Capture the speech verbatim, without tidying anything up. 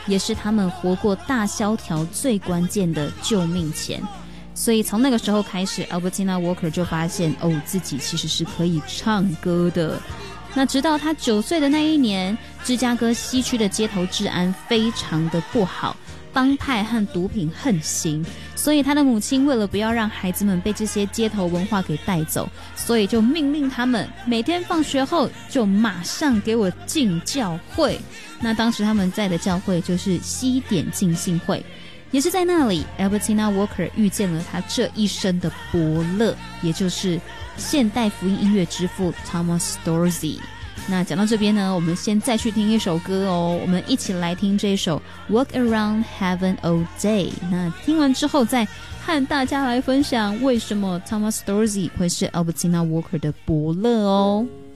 也是他们活过大萧条最关键的救命钱。所以从那个时候开始 Albertina Walker 就发现哦，自己其实是可以唱歌的。那直到他九岁的那一年，芝加哥西区的街头治安非常的不好，帮派和毒品横行，所以他的母亲为了不要让孩子们被这些街头文化给带走，所以就命令他们每天放学后就马上给我进教会。那当时他们在的教会就是西点浸信会，也是在那里 Albertina Walker 遇见了他这一生的伯乐，也就是现代福音音乐之父 Thomas Dorsey。 那讲到这边呢，我们先再去听一首歌哦，我们一起来听这首 Walk Around Heaven All Day。 那听完之后再和大家来分享为什么 Thomas Dorsey 会是 Albertina Walker 的伯乐哦。